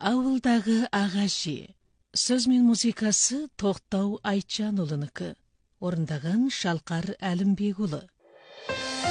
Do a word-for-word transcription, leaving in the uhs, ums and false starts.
Ауылдағы ағаши. Сөз мен музыкасы Тоқтау Айтжанұлынікі. Орындаған Шалқар Әлімбекұлы.